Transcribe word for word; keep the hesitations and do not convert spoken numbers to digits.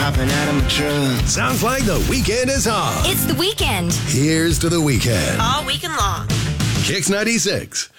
hopping out of my truck. Sounds like the weekend is on. It's the weekend. Here's to the weekend. All weekend long. Kicks ninety-six.